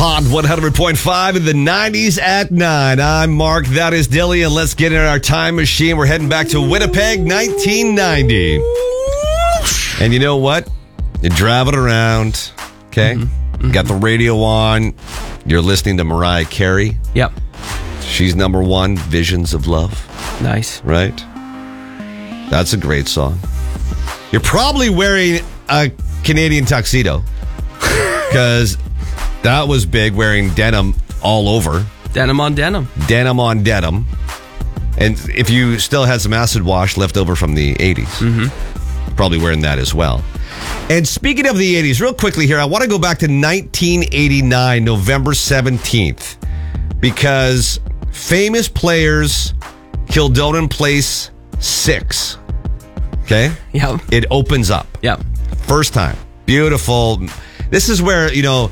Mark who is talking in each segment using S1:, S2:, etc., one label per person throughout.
S1: Hot 100.5 in the 90s at 9. I'm Mark. That is Dilly. And let's get in our time machine. We're heading back to Winnipeg, 1990. And you know what? You're driving around, okay? Got the radio on. You're listening to Mariah Carey.
S2: Yep.
S1: She's number one, Visions of Love.
S2: Nice.
S1: Right? That's a great song. You're probably wearing a Canadian tuxedo because that was big, wearing denim all over.
S2: Denim on denim.
S1: Denim on denim. And if you still had some acid wash left over from the 80s, probably wearing that as well. And speaking of the 80s, real quickly here, I want to go back to 1989, November 17th, because Famous Players, Kildonan Place 6. Okay?
S2: Yep.
S1: It opens up.
S2: Yep.
S1: First time. Beautiful. This is where,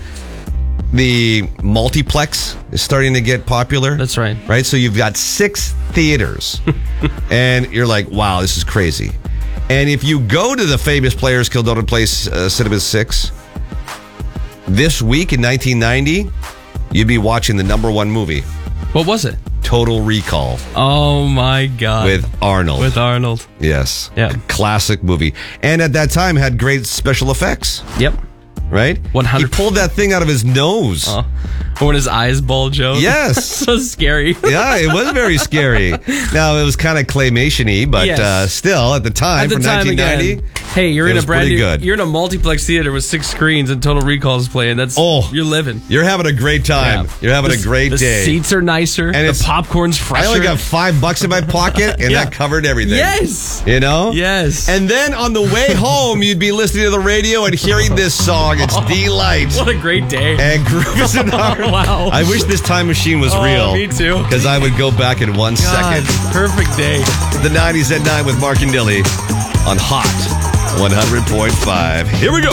S1: the multiplex is starting to get popular.
S2: That's right.
S1: Right? So you've got 6 theaters. And you're like, wow, this is crazy. And if you go to the Famous Players, Kildonan Place Cinema 6, this week in 1990, you'd be watching the number one movie.
S2: What was it?
S1: Total Recall.
S2: Oh, my God.
S1: With Arnold.
S2: With Arnold.
S1: Yes.
S2: Yeah.
S1: A classic movie. And at that time had great special effects.
S2: Yep.
S1: Right?
S2: 100%.
S1: He pulled that thing out of his nose.
S2: When his eyes bulge out.
S1: Yes.
S2: So scary.
S1: Yeah, it was very scary. Now, it was kind of claymation-y, but
S2: Yes.
S1: still, at the time, for 1990,
S2: again, hey, you're
S1: it
S2: in a
S1: was
S2: brand
S1: pretty
S2: new,
S1: good.
S2: you're in a multiplex theater with 6 screens and Total Recall is playing. You're living.
S1: You're having a great time.
S2: Yeah.
S1: You're having a great
S2: the
S1: day.
S2: The seats are nicer.
S1: And
S2: the popcorn's fresher.
S1: I only got $5 in my pocket, and
S2: Yeah.
S1: that covered everything.
S2: Yes.
S1: You know?
S2: Yes.
S1: And then on the way home, you'd be listening to the radio and hearing this song. It's Delight.
S2: What a great day.
S1: And Grooves and Heart.
S2: Wow.
S1: I wish this time machine was real.
S2: Me too.
S1: Because I would go back in 1 second.
S2: Perfect day.
S1: The 90s at 9 with Mark and Dilly on Hot 100.5. Here we go.